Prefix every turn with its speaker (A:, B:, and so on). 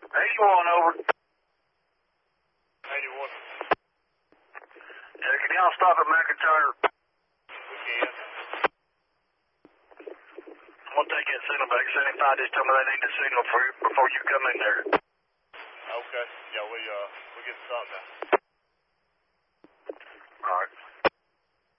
A: 81 over.
B: 81.
A: Yeah, can y'all stop at McIntyre?
B: We can.
A: I'm going to take that signal back. 75, just tell me they need the signal for you before you come in there.
B: Okay. Yeah, we get something now.